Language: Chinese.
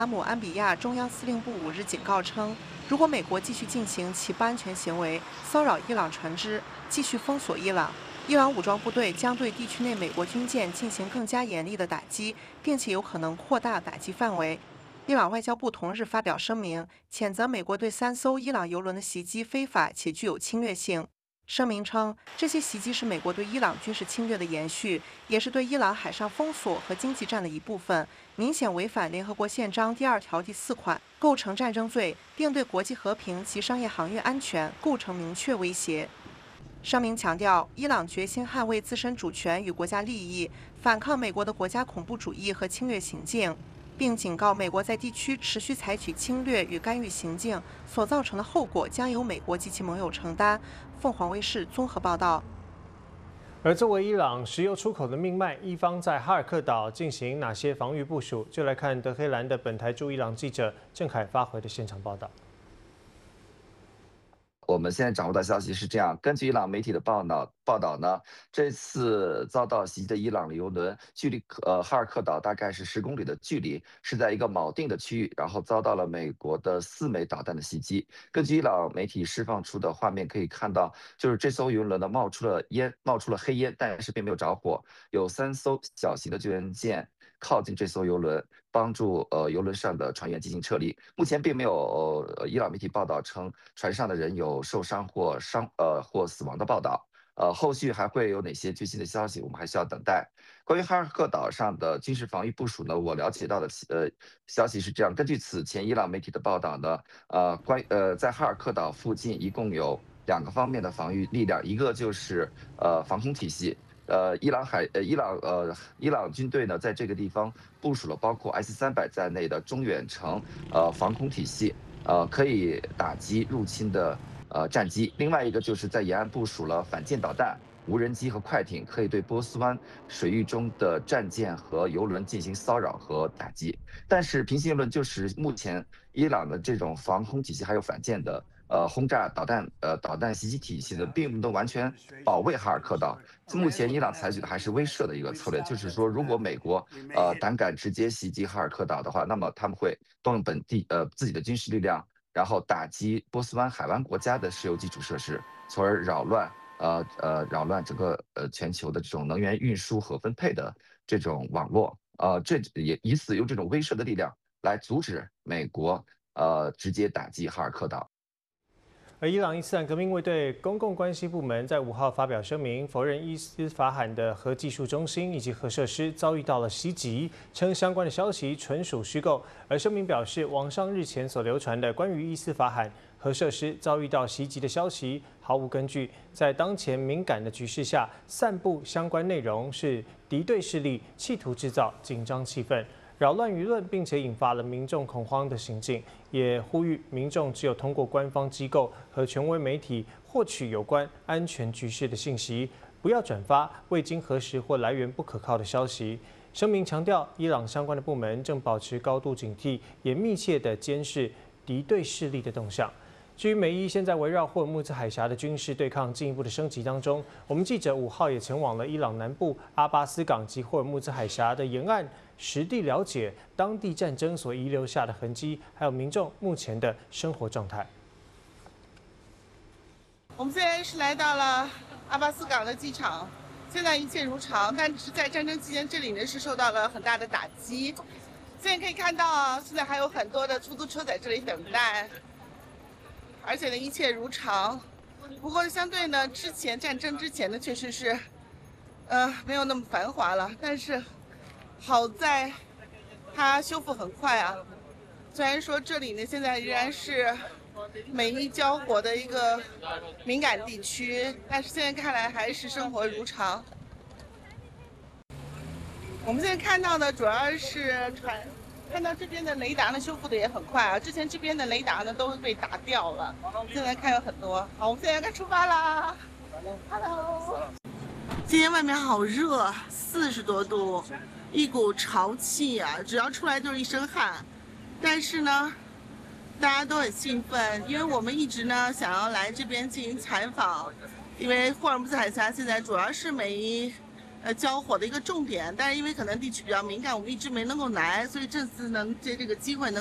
阿姆安比亚中央司令部5日警告称，如果美国继续进行其不安全行为，骚扰伊朗船只，继续封锁伊朗，伊朗武装部队将对地区内美国军舰进行更加严厉的打击，并且有可能扩大打击范围。伊朗外交部同日发表声明，谴责美国对3艘伊朗油轮的袭击非法且具有侵略性。声明称，这些袭击是美国对伊朗军事侵略的延续，也是对伊朗海上封锁和经济战的一部分，明显违反联合国宪章第2条第4款，构成战争罪，并对国际和平及商业航运安全构成明确威胁。声明强调，伊朗决心捍卫自身主权与国家利益，反抗美国的国家恐怖主义和侵略行径，并警告美国在地区持续采取侵略与干预行径所造成的后果将由美国及其盟友承担。凤凰卫视综合报道。 而作为伊朗石油出口的命脉，伊方在哈尔克岛进行哪些防御部署？就来看德黑兰的本台驻伊朗记者郑凯发回的现场报道。 我们现在掌握的消息是这样：根据伊朗媒体的报道呢，这次遭到袭击的伊朗的油轮距离哈尔克岛大概是10公里的距离，是在一个铆定的区域，然后遭到了美国的4枚导弹的袭击。根据伊朗媒体释放出的画面可以看到，就是这艘油轮呢冒出了黑烟，但是并没有着火。有3艘小型的救援舰靠近这艘油轮，帮助油轮上的船员进行撤离。目前并没有伊朗媒体报道称船上的人有受伤或死亡的报道。后续还会有哪些最新的消息，我们还需要等待。关于哈尔克岛上的军事防御部署呢，我了解到的消息是这样：根据此前伊朗媒体的报道呢，在哈尔克岛附近一共有2个方面的防御力量，一个就是防空体系。伊朗军队呢，在这个地方部署了包括 S-300在内的中远程防空体系，可以打击入侵的战机。另外一个就是在沿岸部署了反舰导弹、无人机和快艇，可以对波斯湾水域中的战舰和油轮进行骚扰和打击。但是平心而论，就是目前伊朗的这种防空体系还有反舰的轰炸导弹袭击体系呢，并不能完全保卫哈尔克岛。目前伊朗采取的还是威慑的一个策略，就是说，如果美国胆敢直接袭击哈尔克岛的话，那么他们会动用自己的军事力量，然后打击波斯湾海湾国家的石油基础设施，从而扰乱整个全球的这种能源运输和分配的这种网络。这也以此用这种威慑的力量来阻止美国直接打击哈尔克岛。 而伊朗伊斯兰革命卫队公共关系部门在5号发表声明，否认伊斯法罕的核技术中心以及核设施遭遇到了袭击，称相关的消息纯属虚构。而声明表示，网上日前所流传的关于伊斯法罕核设施遭遇到袭击的消息毫无根据，在当前敏感的局势下，散布相关内容是敌对势力企图制造紧张气氛，扰乱舆论，并且引发了民众恐慌的行径，也呼吁民众只有通过官方机构和权威媒体获取有关安全局势的信息，不要转发未经核实或来源不可靠的消息。声明强调，伊朗相关的部门正保持高度警惕，也密切地监视敌对势力的动向。至于美伊现在围绕霍尔木兹海峡的军事对抗进一步的升级当中，我们记者5号也前往了伊朗南部阿巴斯港及霍尔木兹海峡的沿岸，实地了解当地战争所遗留下的痕迹，还有民众目前的生活状态。 我们现在是来到了阿巴斯港的机场，现在一切如常，但是在战争期间，这里呢是受到了很大的打击。现在可以看到，现在还有很多的出租车在这里等待。而且呢，一切如常。不过相对呢，战争之前呢，确实是，没有那么繁华了。但是，好在它修复很快啊。虽然说这里呢，现在仍然是美伊交火的一个敏感地区，但是现在看来还是生活如常。我们现在看到的主要是看到这边的雷达呢修复的也很快啊，之前这边的雷达呢都被打掉了，现在看有很多。好，我们现在该出发啦。Hello， 今天外面好热，40多度，一股潮气啊，只要出来就是一身汗。但是呢，大家都很兴奋，因为我们一直呢想要来这边进行采访，因为霍尔木兹海峡现在主要是美伊交火的一个重点，但是因为可能地区比较敏感，我们一直没能够来，所以这次能借这个机会能。